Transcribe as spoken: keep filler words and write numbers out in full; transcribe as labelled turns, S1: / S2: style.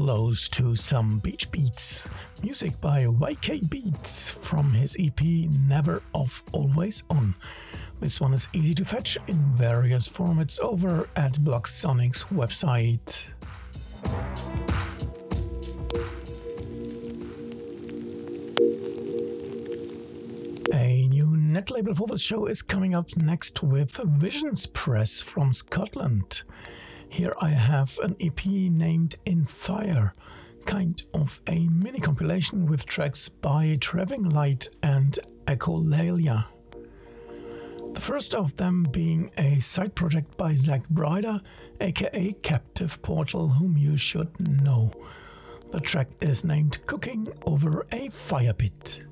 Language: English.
S1: close to some beach beats. Music by Y K Beats from his E P Never Off Always On. This one is easy to fetch in various formats over at Blocksonic's website. A new net label for the show is coming up next with Visions Press from Scotland. Here I have an E P named In Fire, kind of a mini compilation with tracks by Traveling Light and Echolalia. The first of them being a side project by Zach Bryder, aka Captive Portal, whom you should know. The track is named Cooking Over a Fire Pit.